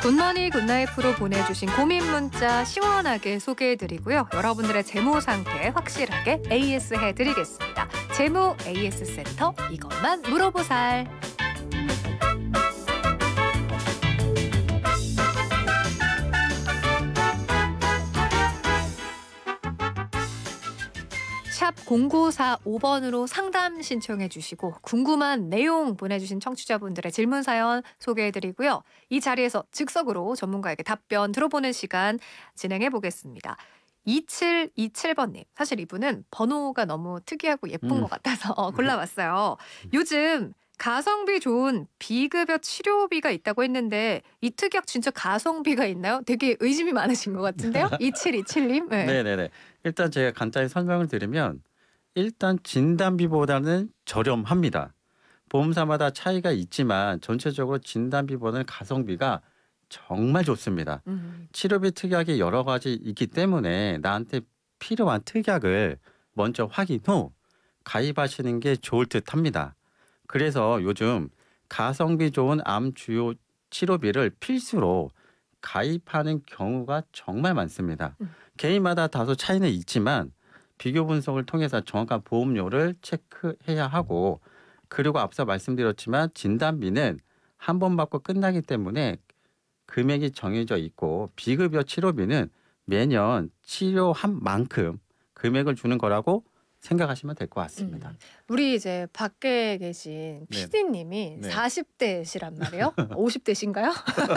굿머니 굿나잇프로 보내주신 고민 문자 시원하게 소개해드리고요. 여러분들의 재무 상태 확실하게 AS 해드리겠습니다. 재무 AS 센터 이것만 물어보살. 샵 0945번으로 상담 신청해 주시고 궁금한 내용 보내주신 청취자분들의 질문 사연 소개해드리고요. 이 자리에서 즉석으로 전문가에게 답변 들어보는 시간 진행해 보겠습니다. 2727번님. 사실 이분은 번호가 너무 특이하고 예쁜 것 같아서 골라봤어요. 요즘 가성비 좋은 비급여 치료비가 있다고 했는데 이 특약 진짜 가성비가 있나요? 되게 의심이 많으신 것 같은데요. 2727님. 네. 네네네. 일단 제가 간단히 설명을 드리면 일단 진단비보다는 저렴합니다. 보험사마다 차이가 있지만 전체적으로 진단비보다는 가성비가 정말 좋습니다. 치료비 특약이 여러 가지 있기 때문에 나한테 필요한 특약을 먼저 확인 후 가입하시는 게 좋을 듯 합니다. 그래서 요즘 가성비 좋은 암 주요 치료비를 필수로 가입하는 경우가 정말 많습니다. 개인마다 다소 차이는 있지만 비교 분석을 통해서 정확한 보험료를 체크해야 하고, 그리고 앞서 말씀드렸지만 진단비는 한 번 받고 끝나기 때문에 금액이 정해져 있고 비급여 치료비는 매년 치료한 만큼 금액을 주는 거라고 생각하시면 될 것 같습니다. 우리 이제 밖에 계신 네. PD님이 네. 40대시란 말이에요. 50대신가요?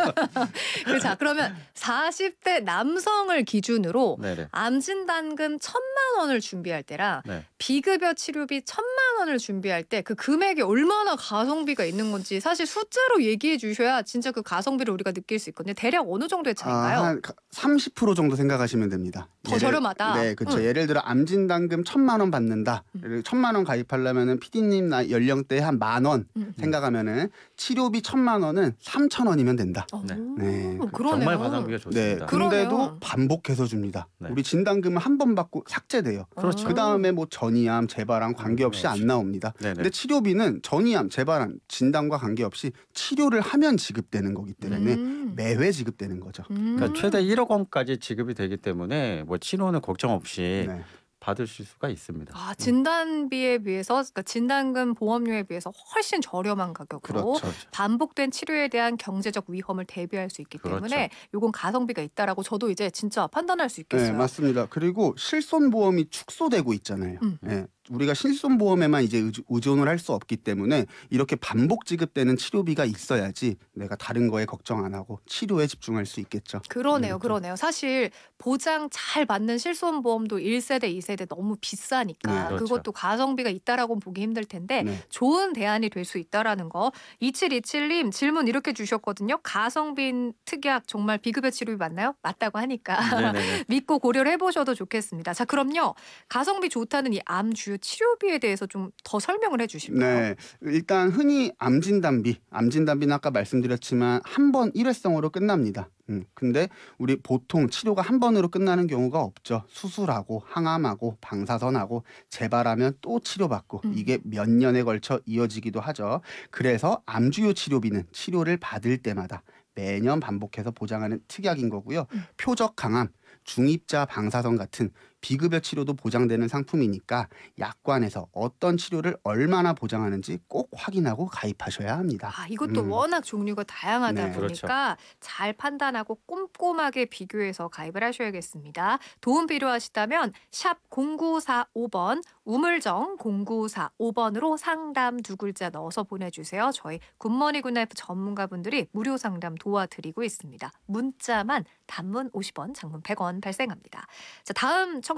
자, 그러면 40대 남성을 기준으로 네네. 암진단금 1,000만 원을 준비할 때랑 네. 비급여 치료비 1,000만 원을 준비할 때 그 금액이 얼마나 가성비가 있는 건지 사실 숫자로 얘기해 주셔야 진짜 그 가성비를 우리가 느낄 수 있거든요. 대략 어느 정도의 차이인가요? 한 30% 정도 생각하시면 됩니다. 더 저렴하다. 네, 그렇죠. 예를 들어 암진단금 1,000만 원 받는다. 1,000만 원 가입하려면은 PD님 연령대 한 10,000원 생각하면은 치료비 1,000만 원은 3,000원이면 된다. 네. 네, 그러네요. 정말 가성비가 네, 좋습니다. 근데도 그러네요. 반복해서 줍니다. 네. 우리 진단금은 한 번 받고 삭제돼요. 그렇죠. 그 다음에 뭐 전이암, 재발암 관계없이 안 나옵니다. 네네. 근데 치료비는 전이암, 재발암 진단과 관계없이 치료를 하면 지급되는 거기 때문에 매회 지급되는 거죠. 그러니까 최대 1억 원까지 지급이 되기 때문에 뭐 치료는 걱정 없이 네. 받으실 수가 있습니다. 아, 진단비에 비해서, 그러니까 진단금 보험료에 비해서 훨씬 저렴한 가격으로 그렇죠. 반복된 치료에 대한 경제적 위험을 대비할 수 있기 그렇죠. 때문에 요건 가성비가 있다라고 저도 이제 진짜 판단할 수 있겠어요. 네, 맞습니다. 그리고 실손보험이 축소되고 있잖아요. 네, 우리가 실손보험에만 이제 의존을 할 수 없기 때문에 이렇게 반복 지급되는 치료비가 있어야지 내가 다른 거에 걱정 안 하고 치료에 집중할 수 있겠죠. 그러네요, 그러네요. 사실 보장 잘 받는 실손보험도 1세대, 2세대 너무 비싸니까 네, 그렇죠. 그것도 가성비가 있다라고 보기 힘들 텐데 네. 좋은 대안이 될 수 있다라는 거. 2727님 질문 이렇게 주셨거든요. 가성비 특약 정말 비급여 치료비 맞나요? 맞다고 하니까 네네네. 믿고 고려를 해보셔도 좋겠습니다. 자, 그럼요. 가성비 좋다는 이 암 주요 치료비에 대해서 좀 더 설명을 해주실까요? 네, 일단 흔히 암진단비는 아까 말씀드렸지만 한 번 일회성으로 끝납니다. 근데 우리 보통 치료가 한 번으로 끝나는 경우가 없죠. 수술하고 항암하고 방사선하고 재발하면 또 치료받고 이게 몇 년에 걸쳐 이어지기도 하죠. 그래서 암주요 치료비는 치료를 받을 때마다 매년 반복해서 보장하는 특약인 거고요. 표적 강암, 중입자 방사선 같은 비급여 치료도 보장되는 상품이니까 약관에서 어떤 치료를 얼마나 보장하는지 꼭 확인하고 가입하셔야 합니다. 아, 이것도 워낙 종류가 다양하다 네. 보니까 잘 판단하고 꼼꼼하게 비교해서 가입을 하셔야겠습니다. 도움 필요하시다면 샵 0945번 우물정 0945번으로 상담 두 글자 넣어서 보내주세요. 저희 굿머니 굿나잇 전문가분들이 무료 상담 도와드리고 있습니다. 문자만 단문 50원, 장문 100원 발생합니다. 자, 다음